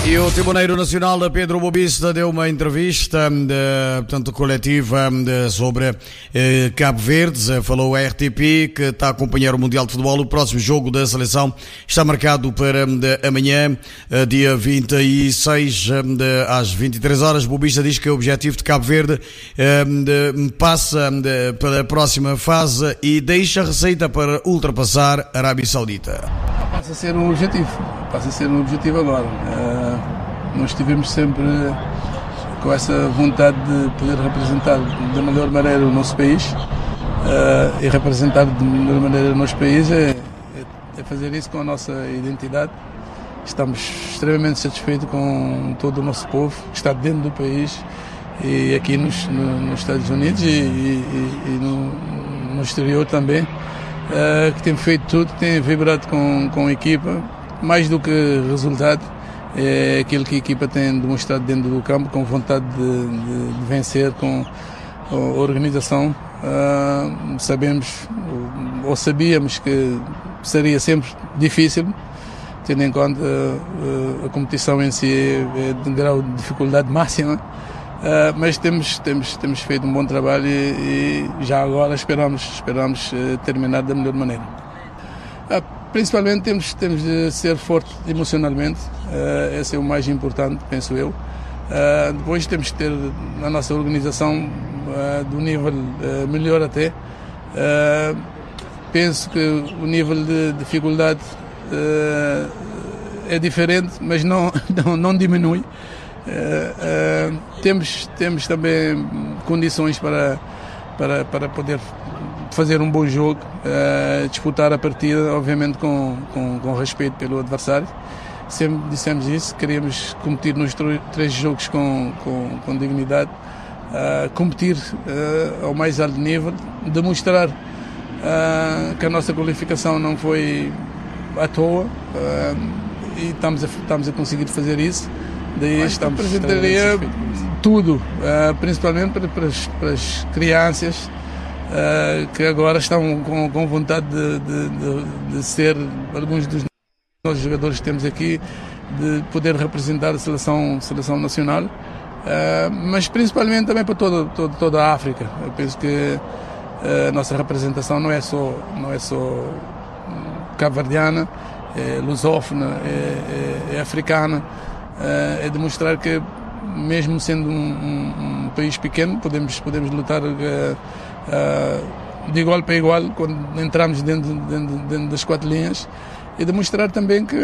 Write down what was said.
E o Tribunal Nacional de Pedro Bobista deu uma entrevista coletiva sobre Cabo Verde. Falou à RTP que está a acompanhar o Mundial de Futebol. O próximo jogo da seleção está marcado para amanhã, dia 26, às 23 horas. Bobista diz que o objetivo de Cabo Verde passa para a próxima fase e deixa a receita para ultrapassar a Arábia Saudita. Passa a ser um objetivo agora. Nós estivemos sempre com essa vontade de poder representar da melhor maneira o nosso país, e representar da melhor maneira o nosso país é fazer isso com a nossa identidade. Estamos extremamente satisfeitos com todo o nosso povo que está dentro do país e aqui nos Estados Unidos e no exterior também, que tem feito tudo, tem vibrado com a equipa. Mais do que resultado, é aquilo que a equipa tem demonstrado dentro do campo, com vontade de vencer, com a organização. Sabíamos que seria sempre difícil, tendo em conta a competição em si é de grau de dificuldade máxima, mas temos feito um bom trabalho e já agora esperamos terminar da melhor maneira. Principalmente temos de ser fortes emocionalmente, esse é o mais importante, penso eu. Depois temos de ter a nossa organização do nível melhor até. Penso que o nível de dificuldade é diferente, mas não diminui. Temos também condições para poder fazer um bom jogo, disputar a partida, obviamente com respeito pelo adversário. Sempre dissemos isso, queríamos competir nos 3 jogos com dignidade, competir ao mais alto nível, demonstrar que a nossa qualificação não foi à toa, e estamos a conseguir fazer isso. Daí apresentaria tudo, principalmente para as crianças, que agora estão com vontade de ser alguns dos nossos jogadores que temos aqui, de poder representar a seleção nacional, mas principalmente também para toda a África. Eu penso que a nossa representação não é só cabo-verdiana, é lusófona, é africana, é demonstrar que mesmo sendo um país pequeno podemos lutar de igual para igual quando entramos dentro das 4 linhas, e demonstrar também que